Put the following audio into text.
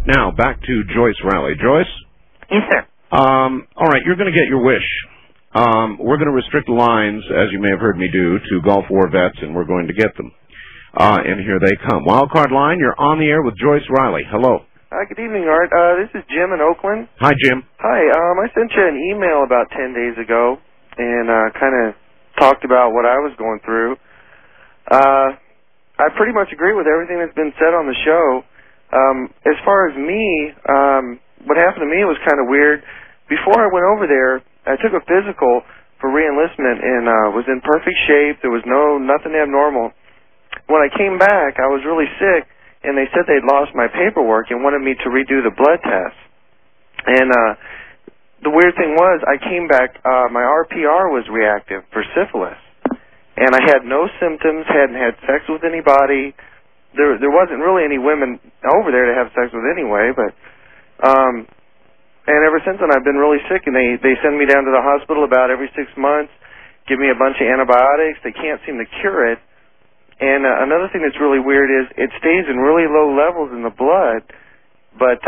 Now, back to Joyce Raleigh. Joyce? Yes, sir. All right, you're going to get your wish. We're going to restrict lines, as you may have heard me do, to Gulf War vets, and we're going to get them. And here they come. Wildcard line, you're on the air with Joyce Raleigh. Hello. Good evening, Art. This is Jim in Oakland. Hi, Jim. Hi. I sent you an email about 10 days ago and kind of talked about what I was going through. I pretty much agree with everything that's been said on the show. As far as me, what happened to me was kind of weird. Before I went over there, I took a physical for re-enlistment and was in perfect shape. There was nothing abnormal. When I came back, I was really sick, and they said they'd lost my paperwork and wanted me to redo the blood test. And the weird thing was, I came back, my RPR was reactive for syphilis. And I had no symptoms, hadn't had sex with anybody. There wasn't really any women over there to have sex with anyway, but and ever since then I've been really sick, and they send me down to the hospital about every 6 months, give me a bunch of antibiotics. They can't seem to cure it. And another thing that's really weird is it stays in really low levels in the blood, but